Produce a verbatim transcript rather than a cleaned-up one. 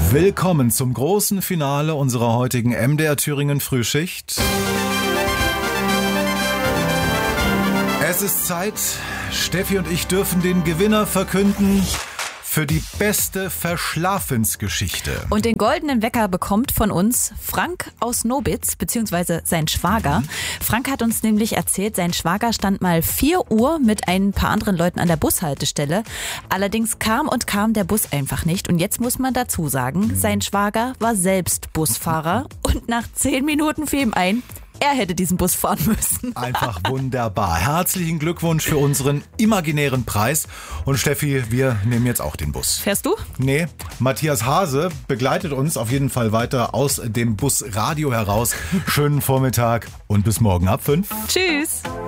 Willkommen zum großen Finale unserer heutigen M D R Thüringen Frühschicht. Es ist Zeit, Steffi und ich dürfen den Gewinner verkünden für die beste Verschlafensgeschichte. Und den goldenen Wecker bekommt von uns Frank aus Nobitz, beziehungsweise sein Schwager. Mhm. Frank hat uns nämlich erzählt, sein Schwager stand mal vier Uhr mit ein paar anderen Leuten an der Bushaltestelle. Allerdings kam und kam der Bus einfach nicht. Und jetzt muss man dazu sagen, mhm. sein Schwager war selbst Busfahrer und nach zehn Minuten fiel ihm ein, er hätte diesen Bus fahren müssen. Einfach wunderbar. Herzlichen Glückwunsch für unseren imaginären Preis. Und Steffi, wir nehmen jetzt auch den Bus. Fährst du? Nee, Matthias Hase begleitet uns auf jeden Fall weiter aus dem Busradio heraus. Schönen Vormittag und bis morgen ab fünf. Tschüss.